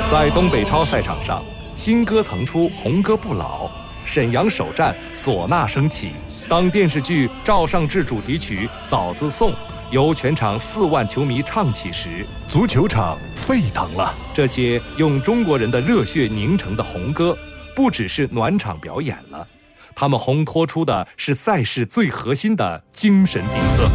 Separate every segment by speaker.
Speaker 1: 在东北超赛场上，新歌曾出，红歌不老。沈阳首战，唢呐声起。当电视剧《赵尚志》主题曲《嫂子颂》由全场4万球迷唱起时，足球场沸腾了。这些用中国人的热血凝成的红歌，不只是暖场表演了，他们烘托出的是赛事最核心的精神底色。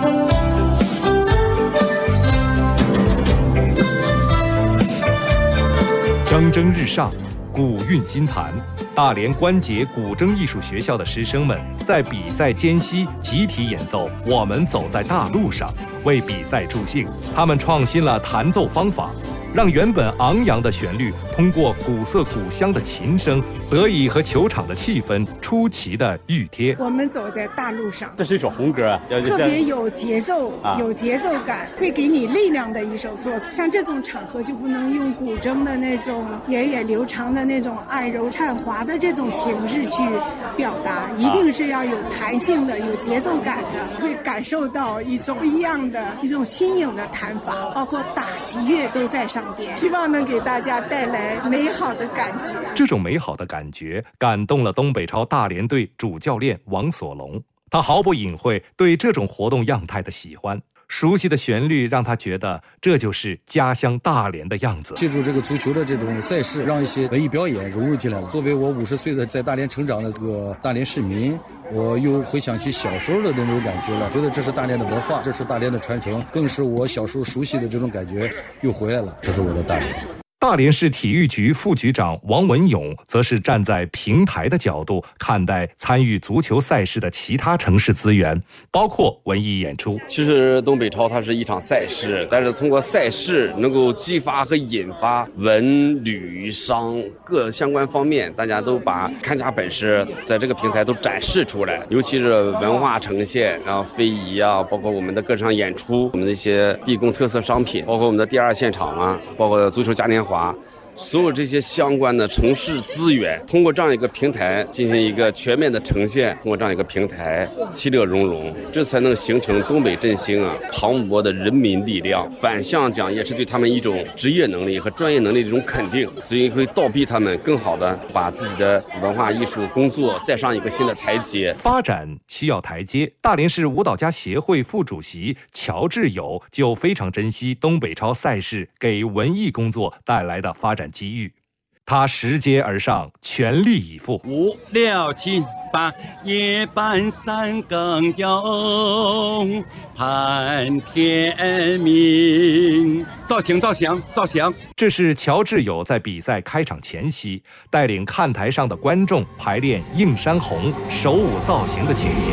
Speaker 1: 蒸蒸日上，古韵心弹。大连关节古筝艺术学校的师生们在比赛间隙集体演奏《我们走在大路上》，为比赛助兴。他们创新了弹奏方法，让原本昂扬的旋律通过古色古香的琴声，得以和球场的气氛出奇的熨贴。
Speaker 2: 我们走在大路上，
Speaker 3: 这是一首红歌，
Speaker 2: 特别有节奏，有节奏感，会给你力量的一首作品。像这种场合就不能用古筝的那种源远流长的那种爱柔颤滑的这种形式去表达，一定是要有弹性的、有节奏感的，会感受到一种不一样的一种新颖的弹法，包括打击乐都在上边，希望能给大家带来美好的感觉。
Speaker 1: 这种美好的感觉感动了东北超大连队主教练王所龙，他毫不隐晦对这种活动样态的喜欢。熟悉的旋律让他觉得这就是家乡大连的样子。
Speaker 4: 借助这个足球的这种赛事，让一些文艺表演融入进来了。作为我50岁的在大连成长的这个大连市民，我又回想起小时候的那种感觉了，觉得这是大连的文化，这是大连的传承，更是我小时候熟悉的这种感觉又回来了。这是我的大连。
Speaker 1: 大连市体育局副局长王文勇则是站在平台的角度看待参与足球赛事的其他城市资源，包括文艺演出。
Speaker 5: 其实东北超它是一场赛事，但是通过赛事能够激发和引发文旅商各相关方面，大家都把看家本事在这个平台都展示出来，尤其是文化呈现，然后非遗啊，包括我们的歌唱演出，我们的一些地贡特色商品，包括我们的第2现场啊，包括足球嘉年华，所有这些相关的城市资源，通过这样一个平台进行一个全面的呈现，通过这样一个平台其乐融融，这才能形成东北振兴啊磅礴的人民力量。反向讲，也是对他们一种职业能力和专业能力的一种肯定，所以会倒逼他们更好的把自己的文化艺术工作再上一个新的台阶。
Speaker 1: 发展需要台阶，大连市舞蹈家协会副主席乔志友就非常珍惜东北超赛事给文艺工作带来的发展机遇，他拾阶而上，全力以赴。
Speaker 6: 5、6、7、8，夜半3更有盼天明。造型。
Speaker 1: 这是乔志友在比赛开场前夕带领看台上的观众排练映山红手舞造型的情景。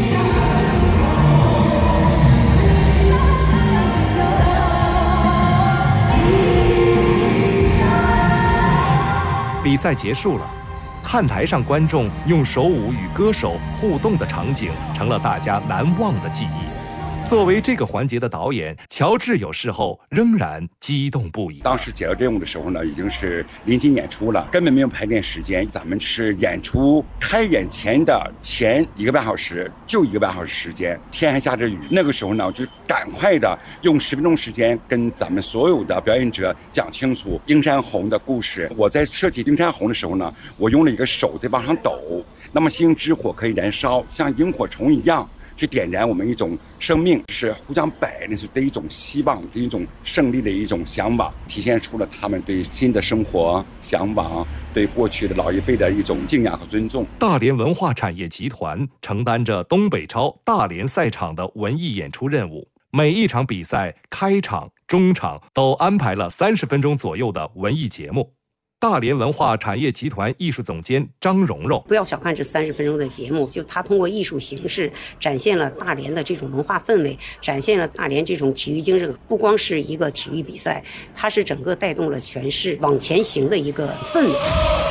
Speaker 1: 比赛结束了，看台上观众用手舞与歌手互动的场景成了大家难忘的记忆。作为这个环节的导演，乔志友事后仍然激动不已。
Speaker 7: 当时接到任务的时候呢，已经是临近演出了，根本没有排练时间。咱们是演出开演前的前1个半小时，就1个半小时时间，天还下着雨。那个时候呢，就赶快的用10分钟时间跟咱们所有的表演者讲清楚映山红的故事。我在设计映山红的时候呢，我用了一个手在往上抖，那么星之火可以燃烧，像萤火虫一样去点燃我们一种生命，是互相摆那是对一种希望，对一种胜利的一种向往，体现出了他们对新的生活向往，对过去的老一辈的一种敬仰和尊重。
Speaker 1: 大连文化产业集团承担着东北超大连赛场的文艺演出任务，每一场比赛开场、中场都安排了30分钟左右的文艺节目。大连文化产业集团艺术总监张蓉蓉：
Speaker 8: 不要小看这30分钟的节目，就它通过艺术形式展现了大连的这种文化氛围，展现了大连这种体育精神。不光是一个体育比赛，它是整个带动了全市往前行的一个氛围。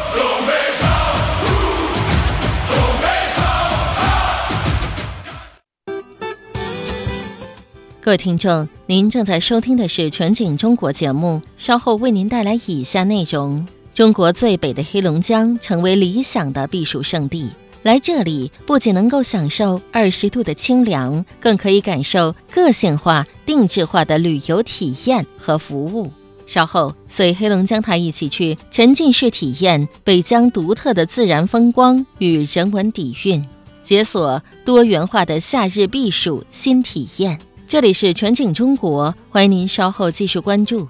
Speaker 9: 各位听众，您正在收听的是全景中国节目，稍后为您带来以下内容。中国最北的黑龙江成为理想的避暑胜地，来这里不仅能够享受20度的清凉，更可以感受个性化、定制化的旅游体验和服务。 稍后随黑龙江台一起去沉浸式体验北疆独特的自然风光与人文底蕴，解锁多元化的夏日避暑新体验。这里是全景中国，欢迎您稍后继续关注。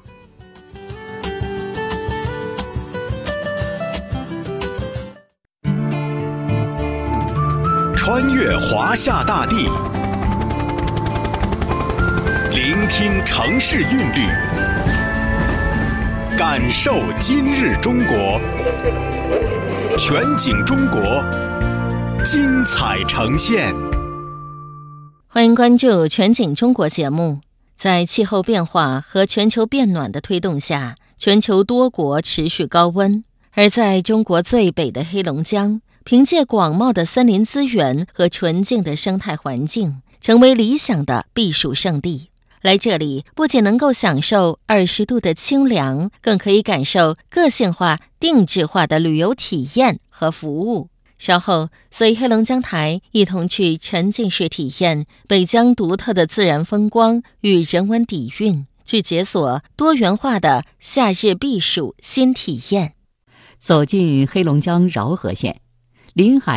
Speaker 3: 穿越华夏大地，聆听城市韵律，感受今日中国。全景中国，精彩呈现。
Speaker 9: 欢迎关注全景中国节目。在气候变化和全球变暖的推动下，全球多国持续高温，而在中国最北的黑龙江，凭借广袤的森林资源和纯净的生态环境，成为理想的避暑胜地。来这里不仅能够享受20度的清凉，更可以感受个性化、定制化的旅游体验和服务。稍后随黑龙江台一同去沉浸式体验北疆独特的自然风光与人文底蕴，去解锁多元化的夏日避暑新体验。
Speaker 10: 走进黑龙江饶河县临海